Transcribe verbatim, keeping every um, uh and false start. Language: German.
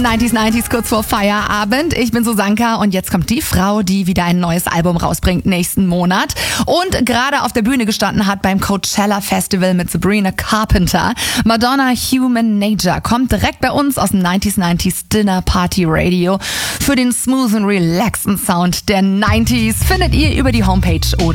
neunzig neunzig kurz vor Feierabend. Ich bin Susanka und jetzt kommt die Frau, die wieder ein neues Album rausbringt nächsten Monat und gerade auf der Bühne gestanden hat beim Coachella Festival mit Sabrina Carpenter. Madonna Human Nature kommt direkt bei uns aus dem neunzig neunzig Dinner Party Radio. Für den smooth und relaxten Sound der neunziger findet ihr über die Homepage oder